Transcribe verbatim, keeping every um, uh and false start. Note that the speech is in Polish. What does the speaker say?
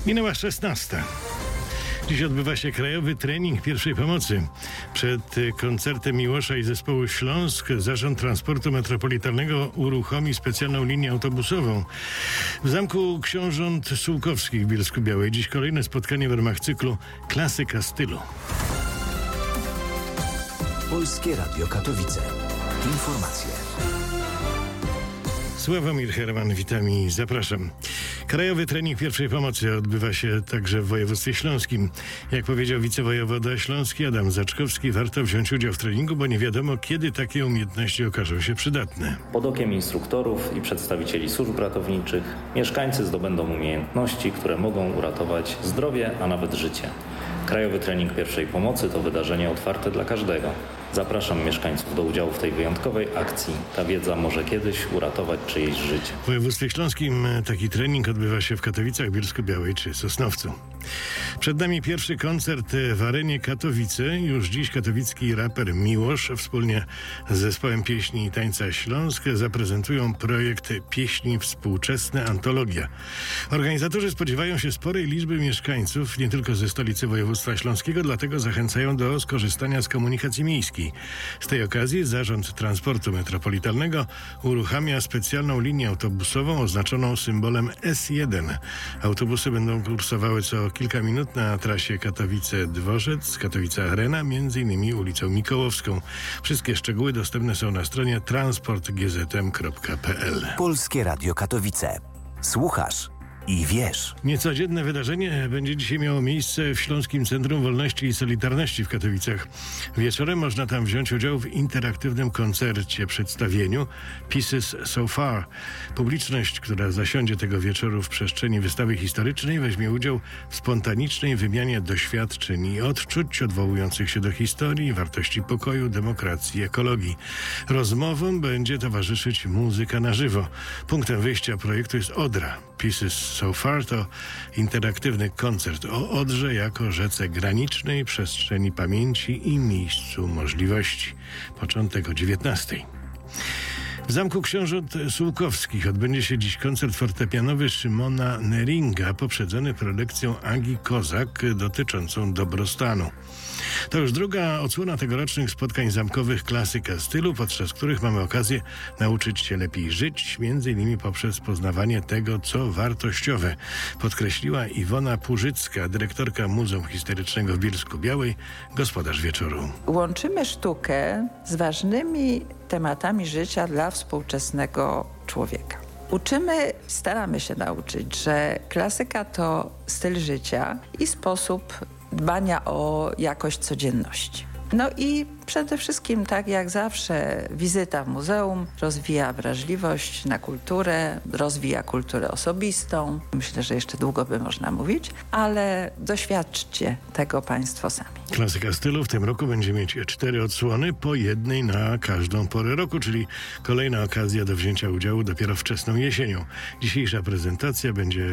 Minęła szesnasta. Dziś odbywa się krajowy trening pierwszej pomocy. Przed koncertem Miłosza i zespołu Śląsk Zarząd Transportu Metropolitalnego uruchomi specjalną linię autobusową. W Zamku Książąt Sułkowskich w Bielsku-Białej dziś kolejne spotkanie w ramach cyklu Klasyka stylu. Polskie Radio Katowice. Informacje. Sławomir Herman, witam i zapraszam. Krajowy trening pierwszej pomocy odbywa się także w województwie śląskim. Jak powiedział wicewojewoda śląski Adam Zaczkowski, warto wziąć udział w treningu, bo nie wiadomo, kiedy takie umiejętności okażą się przydatne. Pod okiem instruktorów i przedstawicieli służb ratowniczych mieszkańcy zdobędą umiejętności, które mogą uratować zdrowie, a nawet życie. Krajowy trening pierwszej pomocy to wydarzenie otwarte dla każdego. Zapraszam mieszkańców do udziału w tej wyjątkowej akcji. Ta wiedza może kiedyś uratować czyjeś życie. W województwie śląskim taki trening odbywa się w Katowicach, Bielsku-Białej czy Sosnowcu. Przed nami pierwszy koncert w arenie Katowice. Już dziś katowicki raper Miłosz wspólnie z zespołem pieśni i tańca Śląsk zaprezentują projekt Pieśni Współczesne Antologia. Organizatorzy spodziewają się sporej liczby mieszkańców, nie tylko ze stolicy województwa śląskiego, dlatego zachęcają do skorzystania z komunikacji miejskiej. Z tej okazji Zarząd Transportu Metropolitalnego uruchamia specjalną linię autobusową oznaczoną symbolem S jeden. Autobusy będą kursowały co kilka minut na trasie Katowice-Dworzec, Katowice-Arena, między innymi ulicą Mikołowską. Wszystkie szczegóły dostępne są na stronie transport g z m kropka p l. Polskie Radio Katowice. Słuchasz i wiesz. Niecodzienne wydarzenie będzie dzisiaj miało miejsce w Śląskim Centrum Wolności i Solidarności w Katowicach. Wieczorem można tam wziąć udział w interaktywnym koncercie, przedstawieniu Pieces So Far. Publiczność, która zasiądzie tego wieczoru w przestrzeni wystawy historycznej, weźmie udział w spontanicznej wymianie doświadczeń i odczuć odwołujących się do historii, wartości pokoju, demokracji, ekologii. Rozmowom będzie towarzyszyć muzyka na żywo. Punktem wyjścia projektu jest Odra. Pieces So Far to interaktywny koncert o Odrze jako rzece granicznej, przestrzeni pamięci i miejscu możliwości. Początek o dziewiętnastej. W Zamku Książąt Sułkowskich odbędzie się dziś koncert fortepianowy Szymona Neringa, poprzedzony prelekcją Agi Kozak dotyczącą dobrostanu. To już druga odsłona tegorocznych spotkań zamkowych Klasyka stylu, podczas których mamy okazję nauczyć się lepiej żyć, między innymi poprzez poznawanie tego, co wartościowe, podkreśliła Iwona Purzycka, dyrektorka Muzeum Historycznego w Bielsku-Białej, gospodarz wieczoru. Łączymy sztukę z ważnymi tematami życia dla współczesnego człowieka. Uczymy, staramy się nauczyć, że klasyka to styl życia i sposób dbania o jakość codzienności. No i przede wszystkim, tak jak zawsze, wizyta w muzeum rozwija wrażliwość na kulturę, rozwija kulturę osobistą. Myślę, że jeszcze długo by można mówić, ale doświadczcie tego Państwo sami. Klasyka stylu w tym roku będzie mieć cztery odsłony, po jednej na każdą porę roku, czyli kolejna okazja do wzięcia udziału dopiero wczesną jesienią. Dzisiejsza prezentacja będzie